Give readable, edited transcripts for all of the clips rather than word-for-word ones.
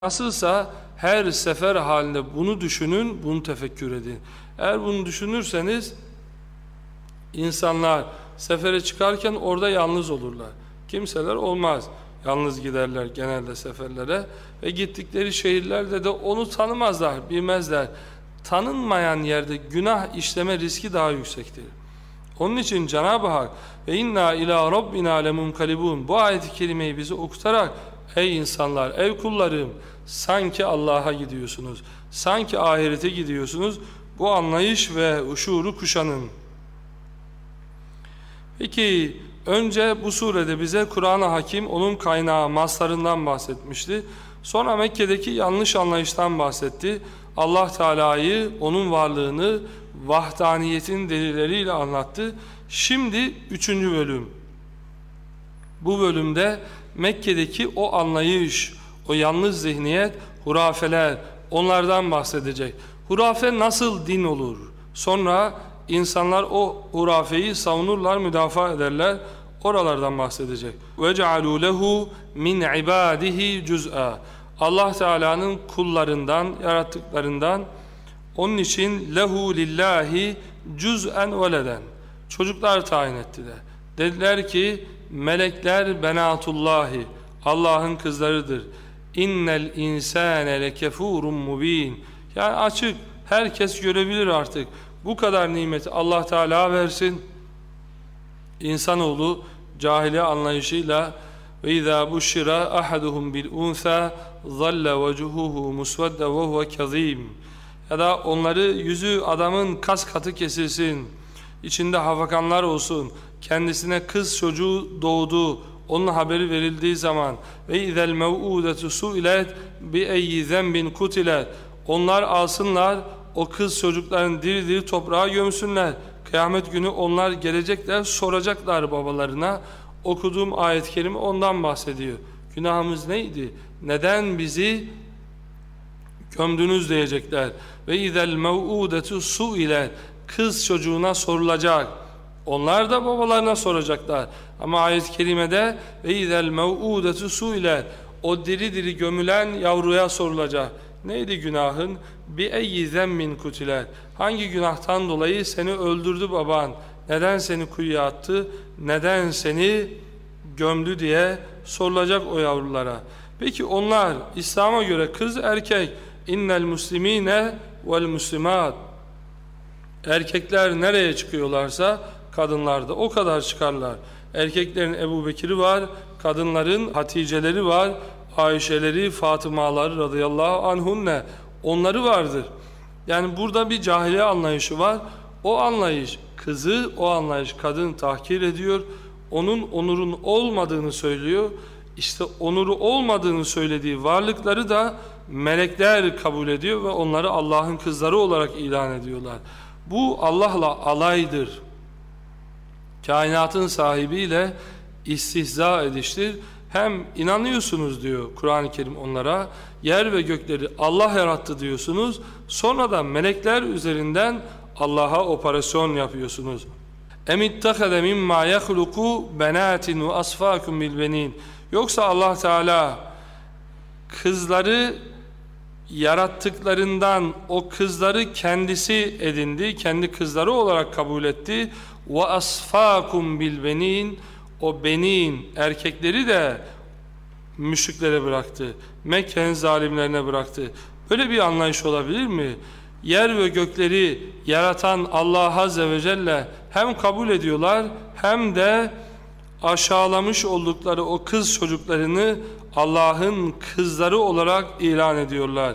Nasılsa her sefer halinde bunu düşünün, bunu tefekkür edin. Eğer bunu düşünürseniz insanlar sefere çıkarken orada yalnız olurlar. Kimseler olmaz. Yalnız giderler genelde seferlere ve gittikleri şehirlerde de onu tanımazlar, bilmezler. Tanınmayan yerde günah işleme riski daha yüksektir. Onun için Cenab-ı Hak ve inna ila rabbina lemunkalibun bu ayet-i kerimeyi bize okutarak ey insanlar, ey kullarım, sanki Allah'a gidiyorsunuz, sanki ahirete gidiyorsunuz, bu anlayış ve şuuru kuşanın. Peki önce bu surede bize Kur'an-ı Hakim onun kaynağı, maslarından bahsetmişti. Sonra Mekke'deki yanlış anlayıştan bahsetti. Allah Teala'yı, onun varlığını, vahdaniyetin delilleriyle anlattı. Şimdi 3. bölüm. Bu bölümde Mekke'deki o anlayış, o yanlış zihniyet, hurafeler, onlardan bahsedecek. Hurafe nasıl din olur? Sonra insanlar o hurafeyi savunurlar, müdafaa ederler. Oralardan bahsedecek. وَجَعَلُوا لَهُ مِنْ عِبَادِهِ جُزْءًا Allah Teala'nın kullarından, yarattıklarından onun için lehu lillahi cüz'en veleden çocuklar tayin ettiler. Dediler ki melekler benatullahi Allah'ın kızlarıdır. İnnel insane lekefurun mubin. Yani açık, herkes görebilir artık. Bu kadar nimeti Allah Teala versin. İnsanoğlu cahiliye anlayışıyla ve izâ buşşira ahaduhum bil unsa zalla vecuhuhu musvedde ve huve kazîm. Ya da onları yüzü adamın kas katı kesilsin, içinde hafakanlar olsun, kendisine kız çocuğu doğdu, onun haberi verildiği zaman ve izel mev'udetu su'ilet bi eyyi zenbin kutilet, onlar alsınlar o kız çocukların diri diri toprağa gömsünler. Kıyamet günü onlar gelecekler, soracaklar babalarına. Okuduğum ayet-i kerime ondan bahsediyor. Günahımız neydi? Neden bizi gömdünüz diyecekler. Ve izel mev'udetu su'ilet, kız çocuğuna sorulacak. Onlar da babalarına soracaklar. Ama ayet-i kerimede ve izel mev'udetu su'ilet, o diri diri gömülen yavruya sorulacak. Neydi günahın? Bi eyyi zemmin kutiler. Hangi günahtan dolayı seni öldürdü baban? Neden seni kuyuya attı? Neden seni gömdü diye sorulacak o yavrulara. Peki onlar İslam'a göre kız erkek, innel muslimine vel muslimat, erkekler nereye çıkıyorlarsa kadınlar da o kadar çıkarlar. Erkeklerin Ebu Bekir'i var, kadınların Hatice'leri var, Ayşe'leri, Fatımaları radıyallahu anhunne, onları vardır. Yani burada bir cahiliye anlayışı var. O anlayış kızı, o anlayış kadın tahkir ediyor. Onun onurun olmadığını söylüyor. İşte onuru olmadığını söylediği varlıkları da melekler kabul ediyor ve onları Allah'ın kızları olarak ilan ediyorlar. Bu Allah'la alaydır. Kainatın sahibiyle istihza ediştir. Hem inanıyorsunuz diyor Kur'an-ı Kerim onlara, yer ve gökleri Allah yarattı diyorsunuz, sonra da melekler üzerinden Allah'a operasyon yapıyorsunuz. اَمِتَّخَذَ مِمَّا يَخْلُقُ بَنَاتٍ وَأَصْفَاكُمْ بِالْبَنِينَ Yoksa Allah Teala kızları yarattıklarından o kızları kendisi edindi, kendi kızları olarak kabul etti. وَأَصْفَاكُمْ بِالْبَنِينَ O benin erkekleri de müşriklere bıraktı. Mekke'nin zalimlerine bıraktı. Böyle bir anlayış olabilir mi? Yer ve gökleri yaratan Allah Azze ve Celle hem kabul ediyorlar hem de aşağılamış oldukları o kız çocuklarını Allah'ın kızları olarak ilan ediyorlar.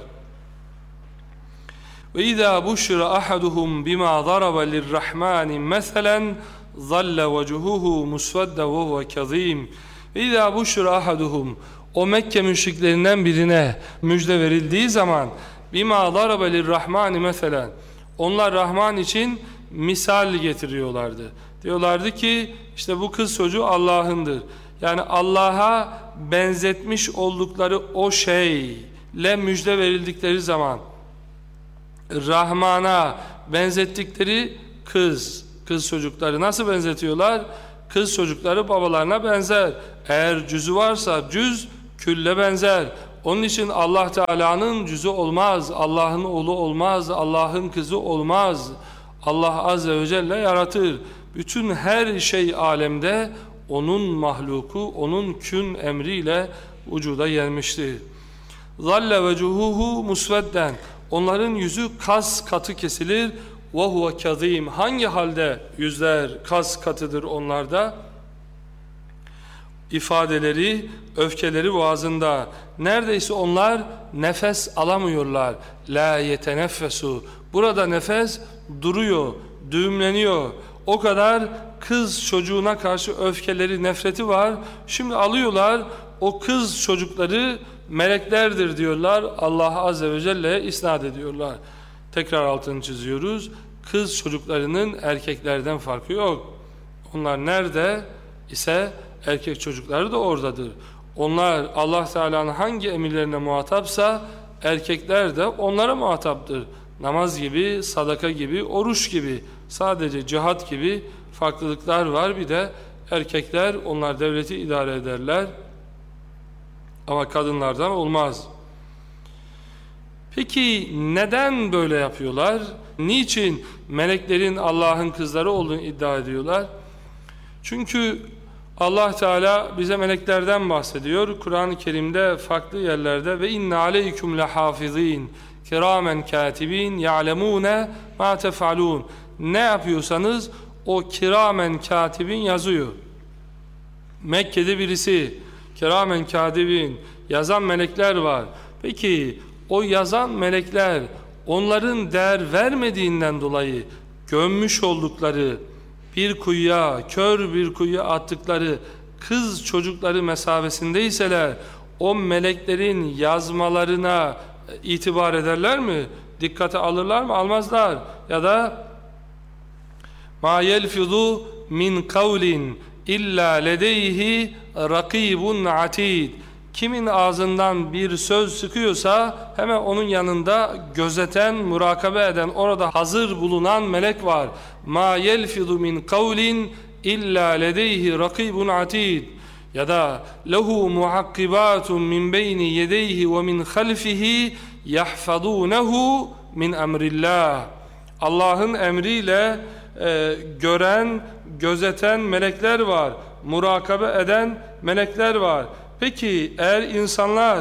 Ve izâ buşira ahaduhum bima daraba lirrahmani meselen zalla vecuhuhu musvedde ve huve kazîm. Ve izâ buşira ahaduhum o Mekke müşriklerinden birine müjde verildiği zaman bima daraba lirrahmani meselen, onlar Rahman için misal getiriyorlardı. Diyorlardı ki işte bu kız çocuğu Allah'ındır. Yani Allah'a benzetmiş oldukları o şeyle müjde verildikleri zaman Rahman'a benzettikleri kız çocukları nasıl benzetiyorlar? Kız çocukları babalarına benzer. Eğer cüzü varsa cüz külle benzer. Onun için Allah Teala'nın cüzü olmaz, Allah'ın oğlu olmaz, Allah'ın kızı olmaz. Allah Azze ve Celle yaratır. Bütün her şey alemde onun mahluku, onun kün emriyle vücuda gelmiştir. Zalle vecuhuhu musvedden. Onların yüzü kas katı kesilir. Ve huve kazim. Hangi halde yüzler kas katıdır onlarda? İfadeleri, öfkeleri boğazında. Neredeyse onlar nefes alamıyorlar. La yeteneffesu. Burada nefes duruyor, düğümleniyor. O kadar kız çocuğuna karşı öfkeleri, nefreti var. Şimdi alıyorlar o kız çocukları meleklerdir diyorlar. Allah Azze ve Celle'ye isnat ediyorlar. Tekrar altını çiziyoruz. Kız çocuklarının erkeklerden farkı yok. Onlar nerede ise erkek çocukları da oradadır. Onlar Allah Teala'nın hangi emirlerine muhatapsa erkekler de onlara muhataptır. Namaz gibi, sadaka gibi, oruç gibi, sadece cihat gibi farklılıklar var. Bir de erkekler, onlar devleti idare ederler ama kadınlardan olmaz. Peki neden böyle yapıyorlar? Niçin meleklerin Allah'ın kızları olduğunu iddia ediyorlar? Çünkü Allah Teala bize meleklerden bahsediyor. Kur'an-ı Kerim'de farklı yerlerde ve inne aleyküm lehafizin kiramen katibin ya'lemune ma tef'alun. Ne yapıyorsanız o kiramen katibin yazıyor. Mekke'de birisi kiramen katibin yazan melekler var. Peki o yazan melekler onların değer vermediğinden dolayı gömmüş oldukları bir kuyuya, kör bir kuyuya attıkları kız çocukları mesabesindeyseler o meleklerin yazmalarına itibar ederler mi? Dikkate alırlar mı? Almazlar. Ya da ma yelfizu min kavlin illa ledeyhi rakibun atid. Kimin ağzından bir söz çıkıyorsa hemen onun yanında gözeten, murakabe eden, orada hazır bulunan melek var. Ma yelfizu min kavlin illa ledeyhi rakibun atid. Ya da lehu muhakkibatun min beyni yedeyhi ve min halfihi yahfazunehu min emrillah. Allah'ın emriyle gören, gözeten melekler var. Murakabe eden melekler var. Peki eğer insanlar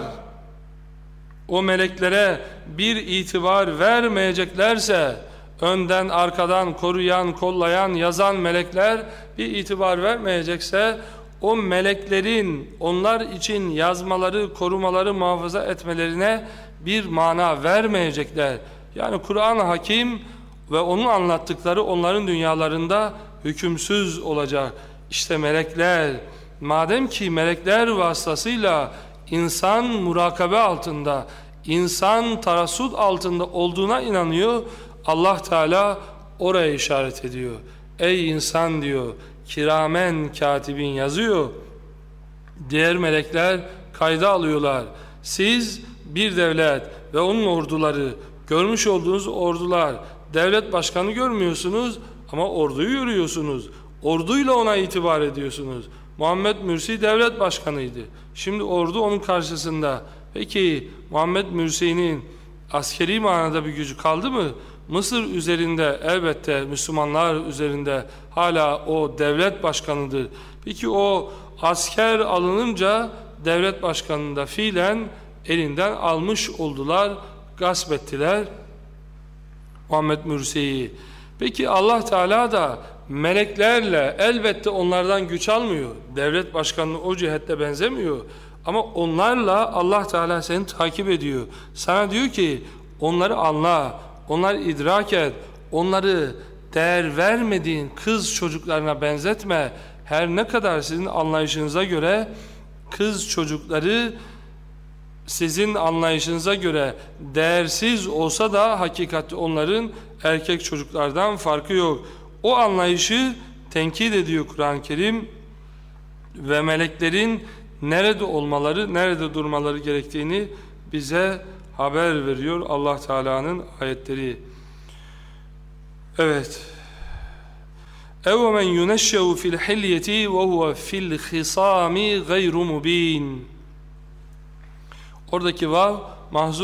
o meleklere bir itibar vermeyeceklerse, önden arkadan koruyan, kollayan, yazan melekler bir itibar vermeyecekse, o meleklerin onlar için yazmaları, korumaları, muhafaza etmelerine bir mana vermeyecekler. Yani Kur'an-ı Hakim ve onun anlattıkları onların dünyalarında hükümsüz olacak. İşte melekler, madem ki melekler vasıtasıyla insan murakabe altında, insan tarassut altında olduğuna inanıyor, Allah Teala oraya işaret ediyor. Ey insan diyor, kiramen katibin yazıyor. Diğer melekler kayda alıyorlar. Siz bir devlet ve onun orduları, görmüş olduğunuz ordular, devlet başkanı görmüyorsunuz ama orduyu görüyorsunuz. Orduyla ona itibar ediyorsunuz. Muhammed Mürsi devlet başkanıydı. Şimdi ordu onun karşısında. Peki Muhammed Mürsi'nin askeri manada bir gücü kaldı mı? Mısır üzerinde elbette Müslümanlar üzerinde hala o devlet başkanıdır. Peki o asker alınınca devlet başkanını da fiilen elinden almış oldular, gasp ettiler Muhammed Mürsi'yi. Peki Allah Teala da meleklerle elbette onlardan güç almıyor. Devlet başkanına o cihette benzemiyor. Ama onlarla Allah Teala seni takip ediyor. Sana diyor ki onları anla, onları idrak et, onları değer vermediğin kız çocuklarına benzetme. Her ne kadar sizin anlayışınıza göre kız çocukları sizin anlayışınıza göre değersiz olsa da hakikatte onların erkek çocuklardan farkı yok. O anlayışı tenkit ediyor Kur'an-ı Kerim ve meleklerin nerede olmaları, nerede durmaları gerektiğini bize haber veriyor Allah Teala'nın ayetleri. Evet. اَوْ مَنْ يُنَشَّوْ فِي الْحِلْيَةِ وَهُوَ فِي الْخِصَامِ غَيْرُ مُب۪ينَ. Oradaki vav mahzuf